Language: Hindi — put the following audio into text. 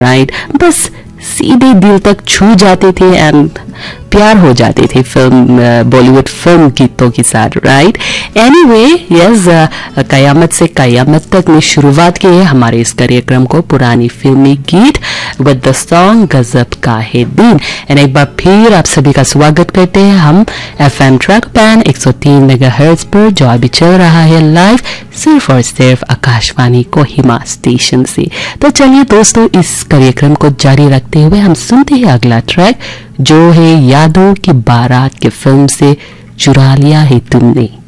राइट, बस सीधे दिल तक छू जाते थे एंड प्यार हो जाते थे फिल्म, बॉलीवुड फिल्म गीतों के साथ, राइट। एनीवे, यस, कयामत से कयामत तक ने शुरुआत की है हमारे इस कार्यक्रम को पुरानी फिल्मी गीत विद द सॉन्ग गजब का है दिन। एंड एक बार फिर आप सभी का स्वागत करते हैं हम FM ट्रैक पैन 103 मेगाहर्ट्ज पर, जो अभी चल रहा है लाइव सिर्फ और सिर्फ आकाशवाणी कोहिमा स्टेशन से। तो चलिए दोस्तों, इस कार्यक्रम को जारी रखते हुए हम सुनते हैं अगला ट्रैक, जो है यादों की बारात के फिल्म से चुरा लिया है तुमने।